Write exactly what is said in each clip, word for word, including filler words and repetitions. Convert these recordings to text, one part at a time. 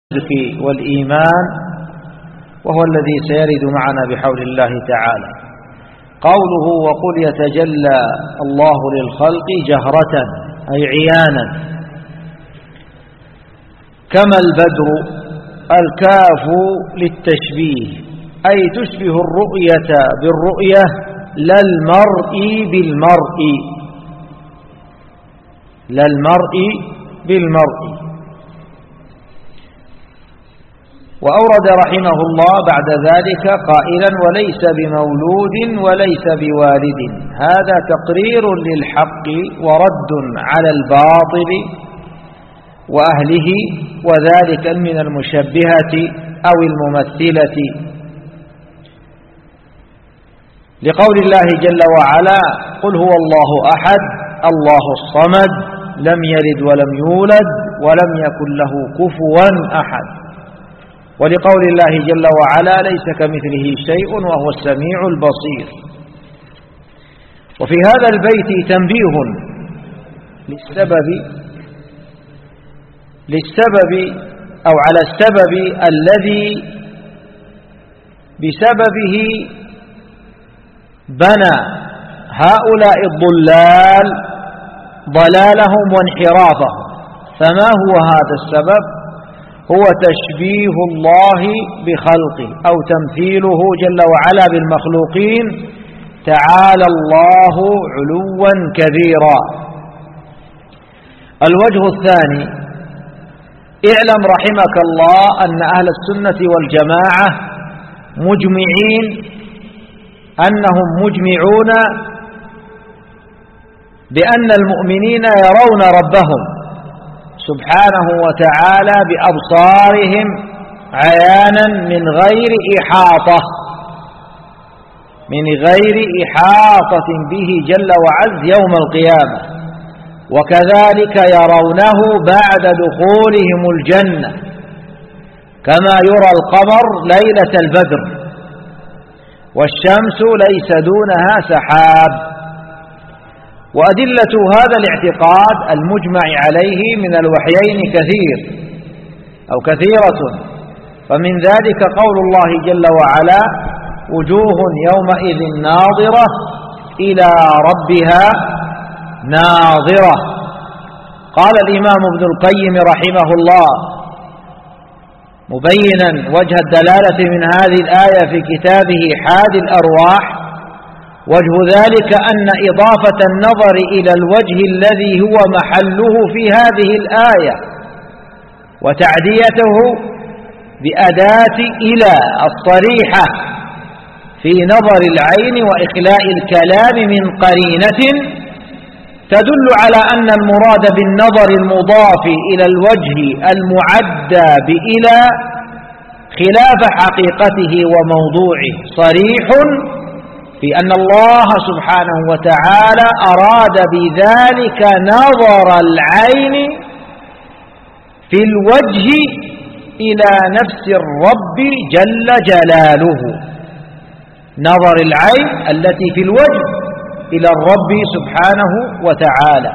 الصدق والإيمان، وهو الذي سيرد معنا بحول الله تعالى. قوله وقل يتجلى الله للخلق جهرة أي عيانا، كما البدر. الكاف للتشبيه أي تشبه الرؤية بالرؤية لا المرء بالمرء، لا المرء بالمرء. وأورد رحمه الله بعد ذلك قائلا وليس بمولود وليس بوالد، هذا تقرير للحق ورد على الباطل وأهله، وذلك من المشبهة أو الممثلة، لقول الله جل وعلا قل هو الله أحد الله الصمد لم يلد ولم يولد ولم يكن له كفوا أحد، ولقول الله جل وعلا ليس كمثله شيء وهو السميع البصير. وفي هذا البيت تنبيه للسبب للسبب أو على السبب الذي بسببه بنى هؤلاء الضلال ضلالهم وانحرافهم. فما هو هذا السبب؟ هو تشبيه الله بخلقه أو تمثيله جل وعلا بالمخلوقين، تعالى الله علوا كبيرا. الوجه الثاني، اعلم رحمك الله أن أهل السنة والجماعة مجمعين، أنهم مجمعون بأن المؤمنين يرون ربهم سبحانه وتعالى بأبصارهم عيانا من غير إحاطة من غير إحاطة به جل وعز يوم القيامة، وكذلك يرونه بعد دخولهم الجنة كما يرى القمر ليلة البدر، والشمس ليس دونها سحاب. وأدلة هذا الاعتقاد المجمع عليه من الوحيين كثير أو كثيرة، فمن ذلك قول الله جل وعلا وجوه يومئذ ناظرة إلى ربها ناظرة. قال الإمام ابن القيم رحمه الله مبينا وجه الدلالة من هذه الآية في كتابه حادي الأرواح: وجه ذلك أن إضافة النظر إلى الوجه الذي هو محله في هذه الآية وتعديته بأداة إلى الصريحة في نظر العين وإخلاء الكلام من قرينة تدل على أن المراد بالنظر المضاف إلى الوجه المعدى بإلى خلاف حقيقته وموضوعه صريح في أن الله سبحانه وتعالى أراد بذلك نظر العين في الوجه إلى نفس الرب جل جلاله، نظر العين التي في الوجه إلى الرب سبحانه وتعالى.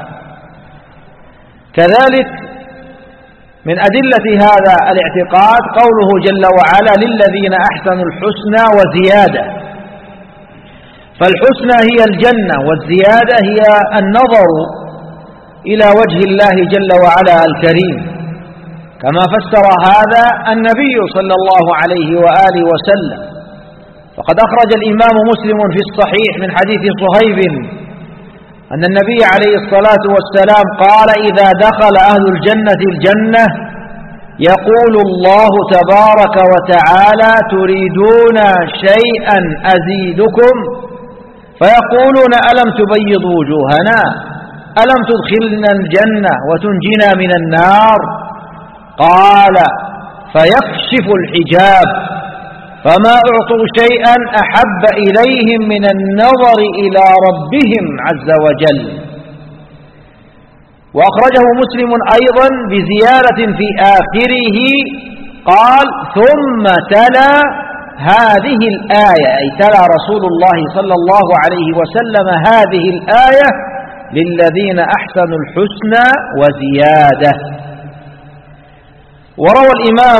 كذلك من أدلة هذا الاعتقاد قوله جل وعلا للذين أحسنوا الحسنى وزيادة، فالحسنى هي الجنة والزيادة هي النظر إلى وجه الله جل وعلا الكريم، كما فسر هذا النبي صلى الله عليه وآله وسلم. فقد أخرج الإمام مسلم في الصحيح من حديث صهيب أن النبي عليه الصلاة والسلام قال إذا دخل أهل الجنة الجنة يقول الله تبارك وتعالى تريدون شيئا أزيدكم؟ فيقولون ألم تبيض وجوهنا ألم تدخلنا الجنة وتنجنا من النار؟ قال فيكشف الحجاب فما أعطوا شيئا أحب إليهم من النظر إلى ربهم عز وجل. وأخرجه مسلم أيضا بزيارة في آخره قال ثم تلا هذه الآية، أي تلا رسول الله صلى الله عليه وسلم هذه الآية للذين أحسنوا الحسنى وزيادة. وروى الإمام